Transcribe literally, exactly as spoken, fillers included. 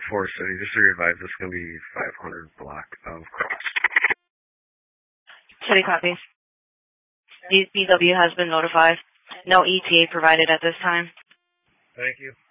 Forest City, just so you're advised, it's going to be five hundred block of cross. City copies. D W has been notified. No E T A provided at this time. Thank you.